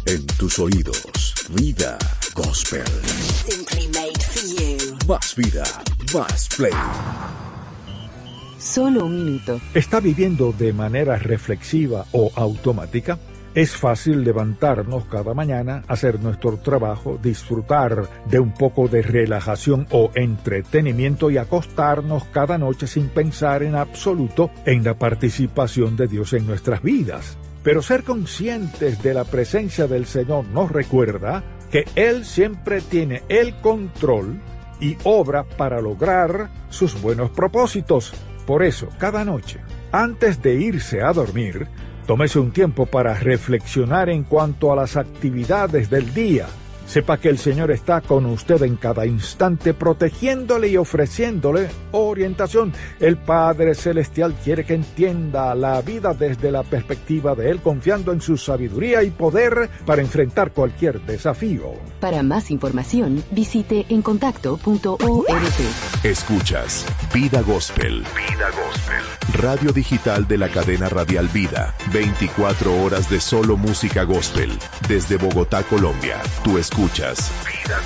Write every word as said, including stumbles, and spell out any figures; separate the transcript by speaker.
Speaker 1: En tus oídos, Vida Gospel.
Speaker 2: Simply made for you.
Speaker 1: Más vida, más play.
Speaker 3: Solo un minuto.
Speaker 4: ¿Está viviendo de manera reflexiva o automática? Es fácil levantarnos cada mañana, hacer nuestro trabajo, disfrutar de un poco de relajación o entretenimiento y acostarnos cada noche sin pensar en absoluto en la participación de Dios en nuestras vidas. Pero ser conscientes de la presencia del Señor nos recuerda que Él siempre tiene el control y obra para lograr sus buenos propósitos. Por eso, cada noche, antes de irse a dormir, tómese un tiempo para reflexionar en cuanto a las actividades del día. Sepa que el Señor está con usted en cada instante, protegiéndole y ofreciéndole orientación. El Padre Celestial quiere que entienda la vida desde la perspectiva de Él, confiando en su sabiduría y poder para enfrentar cualquier desafío.
Speaker 3: Para más información, visite encontacto punto org.
Speaker 5: Escuchas Vida Gospel. Vida Gospel. Radio digital de la cadena radial Vida. veinticuatro horas de solo música gospel. Desde Bogotá, Colombia. Tú escuchas Vida